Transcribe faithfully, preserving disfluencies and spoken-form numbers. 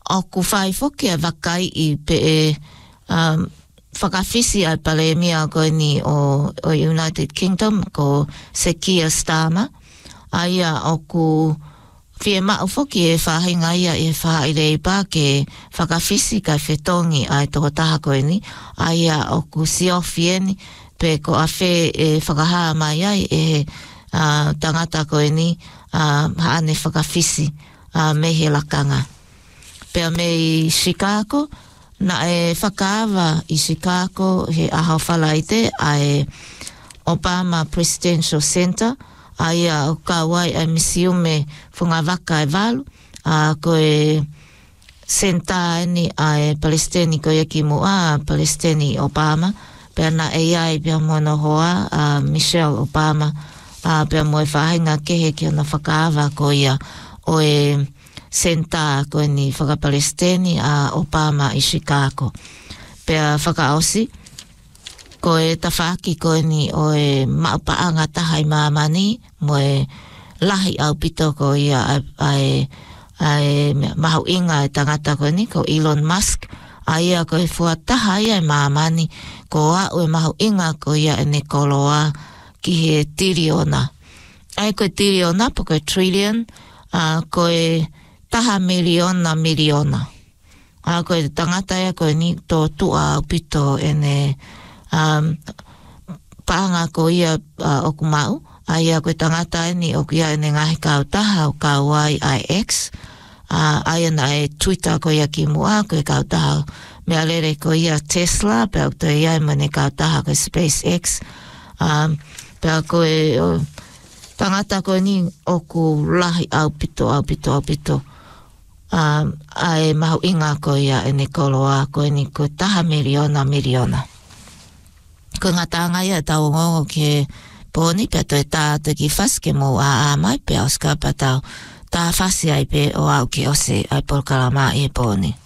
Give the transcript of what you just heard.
o ku whai whoki a wakai i pe e um, whakawhisi ai pale mia koe ni o, o United Kingdom ko se Keir Starmer. Aia o ku whie mao whoki e whahinga ia e wha i reipa ke whakawhisi kai whetongi ai toko taha koe ni. Aia o ku siofi eni pe ko a whe e whakahaa mai ai e uh, tangata koe ni uh, haane whakawhisi uh, me he lakanga. Pea me i Chicago, na e whakaawa i Chicago he ahau whalaite ai Obama Presidential Center, ai a o kawai ai misiume whunga waka e walu, a koe senta ni ai Palestini ko yaki mua Palestini Obama, pea na e ai pia mono hoa a Michelle Obama, a pea moe whahinga kehe ki ona whakaawa ko ia o e senta koe ni whakapalestini a Obama i Chicago. Pea whakaosi, ko e tawhaki koe ni o e maupaanga taha i mamani, mo e lahi au pito ko ia ai ai mahu inga e tangata koe ni, ko Elon Musk, a ia ko e fua taha ia i mamani, ko a o e mahu inga ko ia e nekoloa ki he tiriona. Ai ko e tiriona, po ko e trillion, a ko e taha miliona miliona. A koe tangata ia koe ni tō tua au pito ene um, paanga ko ia uh, oku mau. A ia koe tangata eni oku ia ene ngahi kau taha o kau ai I X. Uh, a ia na e Twitter ko ia ki mua koe kau taha. Mea lere ko ia Tesla, pea to ia e mene kau taha koe SpaceX. Um, pea koe uh, tangata koe ni oku lahi au pito au pito au pito. Um, ai mahu inga ko ia e nekoloa ko ni ko taha miliona miliona. Ko ngā tanga ia tau ngongo ke pōni pia to e tā te ki whaske mō a a mai pia o skapa tau tā whasi ai pe o au ki ose ai polkalama i pōni.